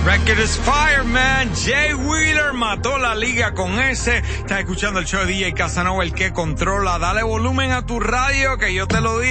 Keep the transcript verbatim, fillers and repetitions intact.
Record is fire, man. Jay Wheeler mató la liga con ese. Estás escuchando el show de D J Casanova, el que controla. Dale volumen a tu radio que yo te lo digo.